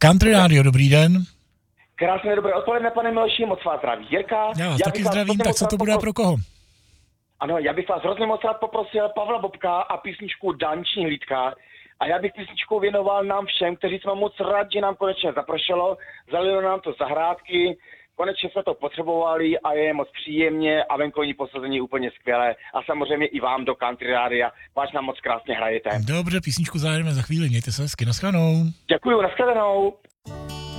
Country Radio, dobrý den. Krásné dobré odpoledne, pane Miloši, moc vás zdraví Jirka. Já vás taky zdravím, tak co to bude pro koho? Ano, já bych vás hrozně moc rád poprosil Pavla Bobka a písničku Dálniční hlídka. A já bych písničku věnoval nám všem, kteří jsme moc rád, že nám konečně zapršelo, zalilo nám to zahrádky, konečně jsme to potřebovali a je moc příjemně a venkovní posazení úplně skvělé. A samozřejmě i vám do Country Rádia, váš nám moc krásně hrajete. Dobře, písničku zahrajeme za chvíli, mějte se hezky, naschledanou. Děkuju, naschledanou.